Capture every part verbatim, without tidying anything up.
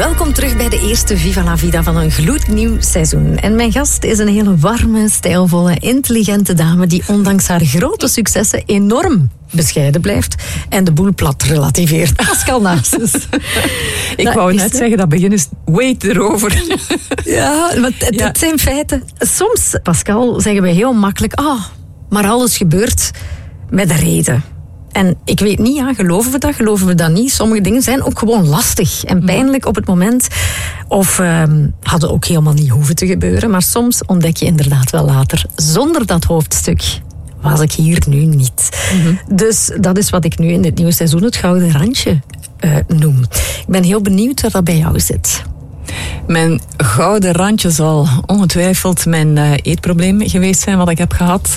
Welkom terug bij de eerste Viva la Vida van een gloednieuw seizoen. En mijn gast is een hele warme, stijlvolle, intelligente dame die ondanks haar grote successen enorm bescheiden blijft en de boel plat relativeert. Pascal Naessens. Ik dat wou net zeggen, dat begin is weet erover. Ja, want het, ja. het zijn feiten. Soms, Pascal, zeggen we heel makkelijk, ah, oh, maar alles gebeurt met een reden. En ik weet niet, ja, geloven we dat, geloven we dat niet. Sommige dingen zijn ook gewoon lastig en pijnlijk op het moment. Of um, hadden ook helemaal niet hoeven te gebeuren. Maar soms ontdek je inderdaad wel later, zonder dat hoofdstuk was ik hier nu niet. Mm-hmm. Dus dat is wat ik nu in dit nieuwe seizoen het gouden randje uh, noem. Ik ben heel benieuwd wat dat bij jou zit. Mijn gouden randje zal ongetwijfeld mijn uh, eetprobleem geweest zijn wat ik heb gehad.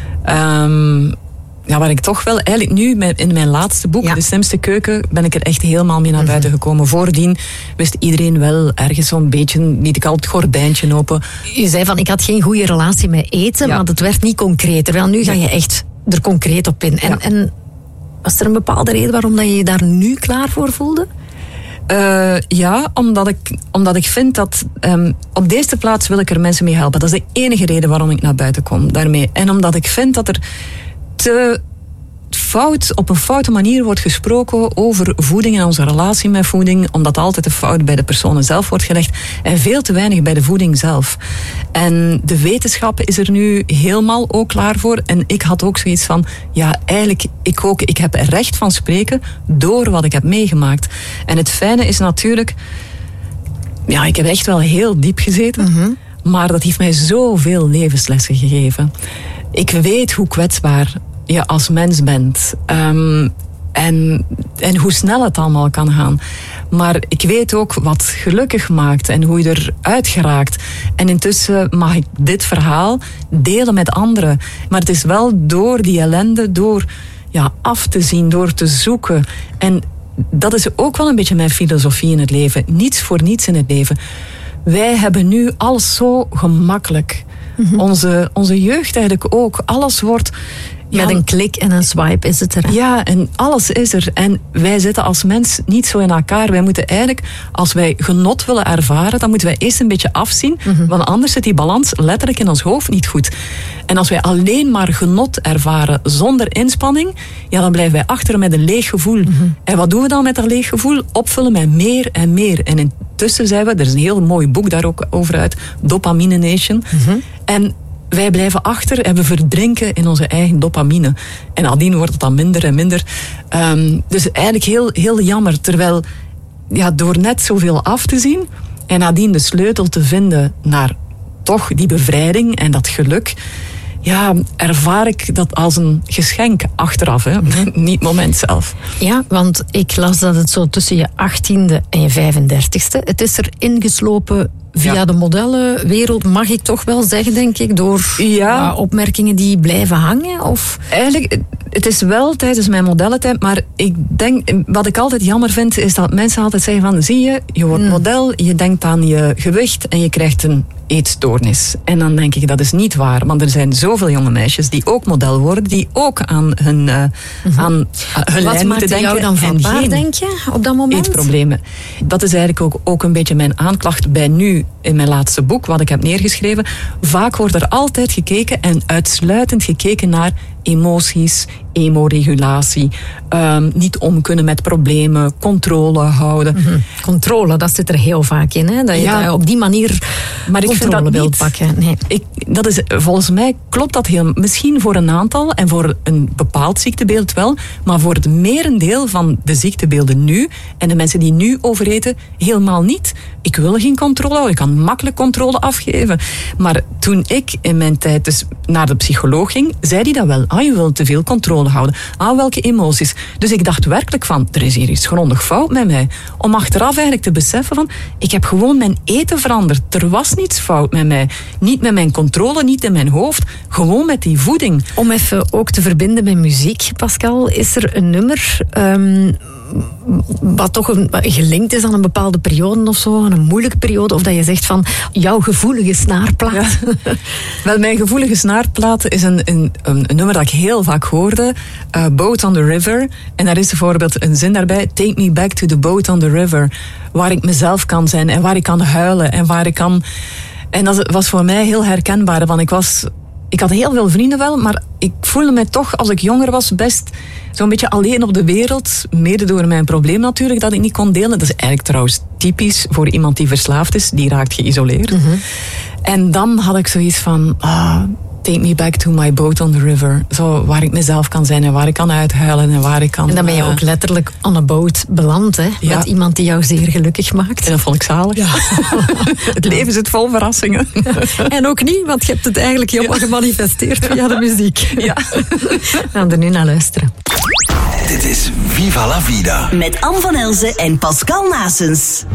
Um, Ja, waar ik toch wel, eigenlijk nu in mijn laatste boek, ja. De Slimste Keuken, ben ik er echt helemaal mee naar buiten gekomen. Voordien wist iedereen wel ergens zo'n beetje, niet ik al het gordijntje open. Je zei van, ik had geen goede relatie met eten, ja. Want het werd niet concreet. Terwijl nu ga je echt er concreet op in. En, ja. en was er een bepaalde reden waarom dat je je daar nu klaar voor voelde? Uh, ja, omdat ik, omdat ik vind dat um, op de eerste plaats wil ik er mensen mee helpen. Dat is de enige reden waarom ik naar buiten kom daarmee. En omdat ik vind dat er te fout, op een foute manier wordt gesproken over voeding en onze relatie met voeding, omdat altijd de fout bij de personen zelf wordt gelegd en veel te weinig bij de voeding zelf. En de wetenschap is er nu helemaal ook klaar voor. En ik had ook zoiets van, ja, eigenlijk, ik ook, ik heb er recht van spreken door wat ik heb meegemaakt. En het fijne is natuurlijk, ja, ik heb echt wel heel diep gezeten, mm-hmm. maar dat heeft mij zoveel levenslessen gegeven. Ik weet hoe kwetsbaar je als mens bent. Um, en, en hoe snel het allemaal kan gaan. Maar ik weet ook wat gelukkig maakt en hoe je eruit geraakt. En intussen mag ik dit verhaal delen met anderen. Maar het is wel door die ellende, door ja, af te zien, door te zoeken. En dat is ook wel een beetje mijn filosofie in het leven. Niets voor niets in het leven. Wij hebben nu alles zo gemakkelijk. Mm-hmm. Onze, onze jeugd eigenlijk ook. Alles wordt... Ja, met een klik en een swipe is het er. Ja, en alles is er. En wij zitten als mens niet zo in elkaar. Wij moeten eigenlijk, als wij genot willen ervaren, dan moeten wij eerst een beetje afzien. Mm-hmm. Want anders zit die balans letterlijk in ons hoofd niet goed. En als wij alleen maar genot ervaren zonder inspanning, ja, dan blijven wij achter met een leeg gevoel. Mm-hmm. En wat doen we dan met dat leeg gevoel? Opvullen met meer en meer. En intussen zijn we, er is een heel mooi boek daar ook over uit, Dopamine Nation. Mm-hmm. En wij blijven achter en we verdrinken in onze eigen dopamine. En nadien wordt het dan minder en minder. Um, dus eigenlijk heel, heel jammer. Terwijl, ja, door net zoveel af te zien en nadien de sleutel te vinden naar toch die bevrijding en dat geluk, ja, ervaar ik dat als een geschenk achteraf, hè? Niet moment zelf. Ja, want ik las dat het zo tussen je achttiende en je vijfendertigste, het is er ingeslopen via ja. de modellenwereld, mag ik toch wel zeggen, denk ik, door ja. uh, opmerkingen die blijven hangen? Of? Eigenlijk, het is wel tijdens mijn modellentijd, maar ik denk, wat ik altijd jammer vind, is dat mensen altijd zeggen van, zie je, je wordt mm. model, je denkt aan je gewicht en je krijgt een eetstoornis. En dan denk ik, dat is niet waar, want er zijn zoveel jonge meisjes die ook model worden, die ook aan hun, uh, mm-hmm. aan uh, hun Wat lijn moeten denken. Wat maakt jou dan van waar, denk je, op dat moment? Eetproblemen. Dat is eigenlijk ook, ook een beetje mijn aanklacht bij nu, in mijn laatste boek, wat ik heb neergeschreven. Vaak wordt er altijd gekeken en uitsluitend gekeken naar emoties, emoregulatie, um, niet om kunnen met problemen, controle houden. Mm-hmm. Controle, dat zit er heel vaak in, hè? Dat je ja, op die manier maar ik vind dat wilt pakken. Nee. Ik, dat is, volgens mij klopt dat heel, misschien voor een aantal en voor een bepaald ziektebeeld wel, maar voor het merendeel van de ziektebeelden nu en de mensen die nu overeten, helemaal niet. Ik wil geen controle houden, ik kan makkelijk controle afgeven. Maar toen ik in mijn tijd dus naar de psycholoog ging, zei hij dat wel. Ah, je wilt te veel controle houden. Ah, welke emoties. Dus ik dacht werkelijk van, er is hier iets grondig fout met mij. Om achteraf eigenlijk te beseffen van, ik heb gewoon mijn eten veranderd. Er was niets fout met mij. Niet met mijn controle, niet in mijn hoofd. Gewoon met die voeding. Om even ook te verbinden met muziek, Pascal, is er een nummer... Um wat toch een, gelinkt is aan een bepaalde periode of zo, aan een moeilijke periode, of dat je zegt van jouw gevoelige snaarplaat? Ja. Wel, mijn gevoelige snaarplaat is een, een, een nummer dat ik heel vaak hoorde, uh, Boat on the River. En daar is bijvoorbeeld een zin daarbij, take me back to the boat on the river, waar ik mezelf kan zijn en waar ik kan huilen en waar ik kan... En dat was voor mij heel herkenbaar, want ik was... Ik had heel veel vrienden wel, maar ik voelde mij toch, als ik jonger was, best zo'n beetje alleen op de wereld. Mede door mijn probleem natuurlijk, dat ik niet kon delen. Dat is eigenlijk trouwens typisch voor iemand die verslaafd is. Die raakt geïsoleerd. Mm-hmm. En dan had ik zoiets van... Ah, take me back to my boat on the river. Zo, waar ik mezelf kan zijn en waar ik kan uithuilen en waar ik kan... En dan ben je ook letterlijk on a boat beland, hè? Ja. Met iemand die jou zeer gelukkig maakt. En dat vond ik zalig. Ja. Het leven zit vol verrassingen. En ook niet, want je hebt het eigenlijk helemaal ja. gemanifesteerd via de muziek. Ja. We gaan er nu naar luisteren. Dit is Viva la Vida. Met Anne van Elzen en Pascal Naessens.